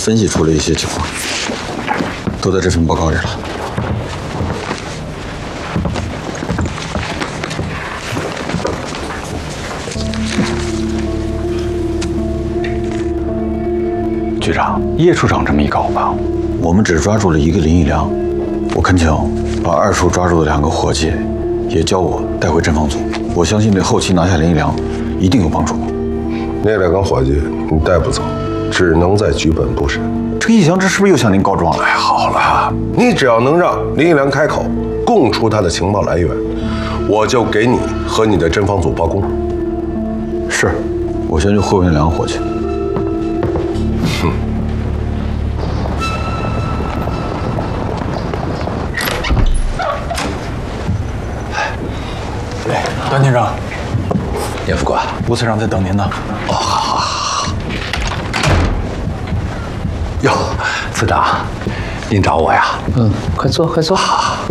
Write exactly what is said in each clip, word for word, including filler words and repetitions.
分析出了一些情况，都在这份报告里了。 局长，叶处长这么一搞吧， 我们只抓住了一个林义良，我恳请把二处抓住的两个伙计也交我带回侦防组，我相信对后期拿下林义良一定有帮助。 那两个伙计你带不走，只能在局本部审。 这个易祥之是不是又向您告状了？ 哎，好了，你只要能让林义良开口供出他的情报来源，我就给你和你的侦防组报功。 是，我先去会问两个伙计。 哼。 哎，段厅长， 叶副官， 吴次长在等您呢。 哦，好好好。哟，次长，您找我呀？ 嗯，快坐，快坐。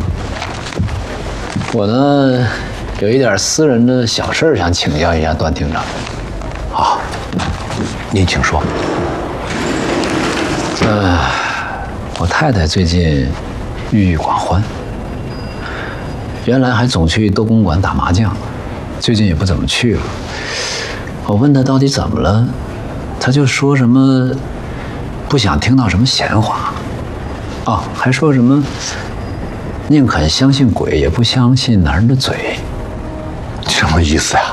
我呢，有一点私人的小事儿想请教一下段厅长。 好，您请说。 呃，我太太最近郁郁寡欢，原来还总去斗公馆打麻将，最近也不怎么去了。我问她到底怎么了，她就说什么不想听到什么闲话，啊，还说什么宁肯相信鬼也不相信男人的嘴。 什么意思呀？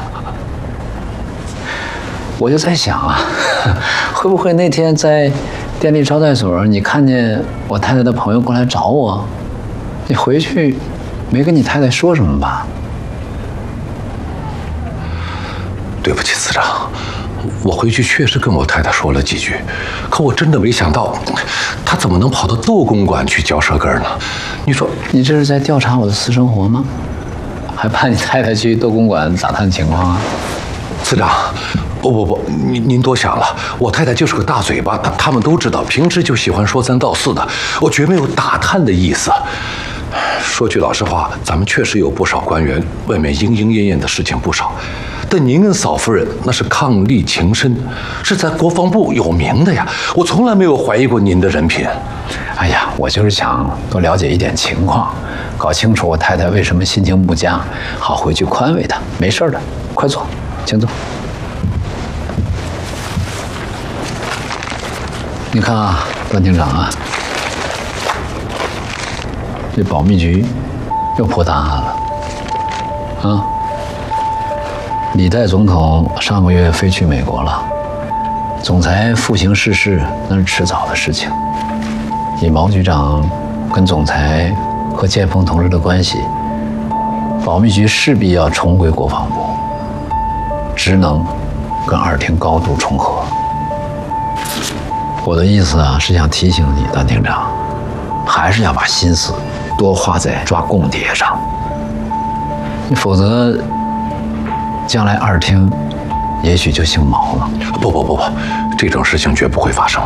我就在想啊，会不会那天在电力招待所，你看见我太太的朋友过来找我，你回去没跟你太太说什么吧？ 对不起，次长，我回去确实跟我太太说了几句，可我真的没想到，她怎么能跑到斗公馆去嚼舌根呢？你说， 你这是在调查我的私生活吗？还怕你太太去斗公馆打探情况啊？ 次长，不不不，您您多想了，我太太就是个大嘴巴，他他们都知道，平时就喜欢说三道四的，我绝没有打探的意思。说句老实话，咱们确实有不少官员，外面莺莺燕燕的事情不少，但您跟嫂夫人那是伉俪情深，是在国防部有名的呀，我从来没有怀疑过您的人品。 哎呀，我就是想多了解一点情况，搞清楚我太太为什么心情不佳，好回去宽慰她。没事的，快坐，请坐。你看啊，段厅长啊，这保密局又破大案了啊！李代总统上个月飞去美国了，总裁负刑逝世那是迟早的事情。以毛局长跟总裁和建峰同志的关系，保密局势必要重归国防部，职能跟二厅高度重合。我的意思啊，是想提醒你，段厅长，还是要把心思多花在抓共谍上，你否则将来二厅也许就姓毛了。 不不不不，这种事情绝不会发生。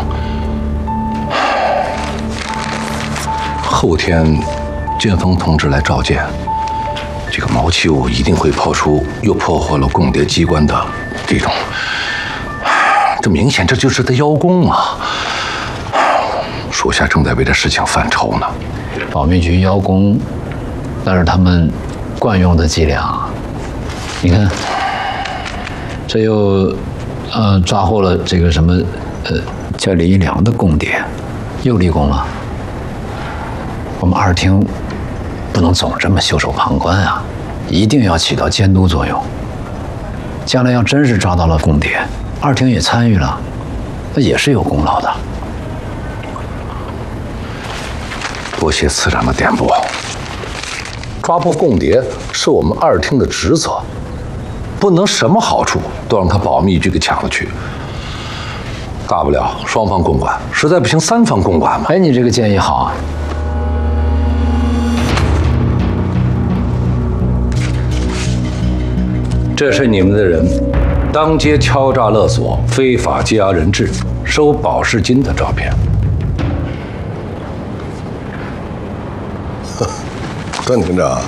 后天，建峰同志来召见，这个毛七五一定会抛出又破获了共谍机关的这种，这明显这就是在邀功嘛！属下正在为这事情犯愁呢。 保密局邀功，那是他们惯用的伎俩。你看，这又呃抓获了这个什么呃叫李一良的共谍，又立功了。我们二厅不能总这么袖手旁观啊，一定要起到监督作用。将来要真是抓到了共谍，二厅也参与了，那也是有功劳的。 多谢次长的点拨。抓捕共谍是我们二厅的职责，不能什么好处都让他保密局给抢了去。大不了双方共管，实在不行三方共管嘛。 哎，你这个建议好啊。 这是你们的人当街敲诈勒索、非法羁押人质、收保释金的照片。 段厅长，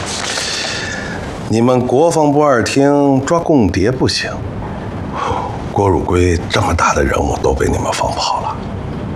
你们国防部二厅抓共谍不行，郭汝瑰这么大的人物都被你们放跑了。